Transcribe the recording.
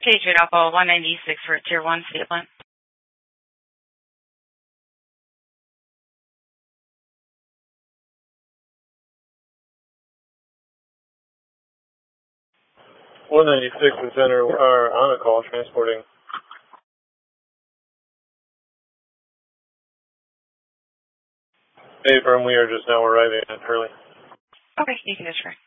Patriot Alpha 196 for Tier 1 Stapleton. and Center are on a call transporting. Hey, firm, we are just now arriving at Hurley. Okay, you can disregard.